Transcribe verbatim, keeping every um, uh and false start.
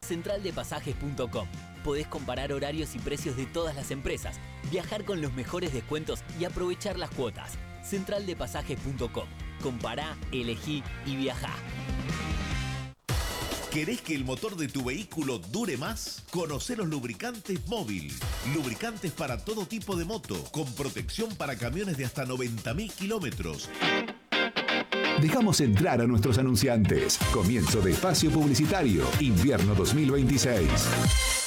central de pasajes punto com. Podés comparar horarios y precios de todas las empresas, viajar con los mejores descuentos y aprovechar las cuotas. central de pasajes punto com. Compará, elegí y viajá. ¿Querés que el motor de tu vehículo dure más? Conocé los lubricantes Móvil. Lubricantes para todo tipo de moto, con protección para camiones de hasta noventa mil kilómetros. Dejamos entrar a nuestros anunciantes. Comienzo de espacio publicitario. Invierno dos mil veintiséis.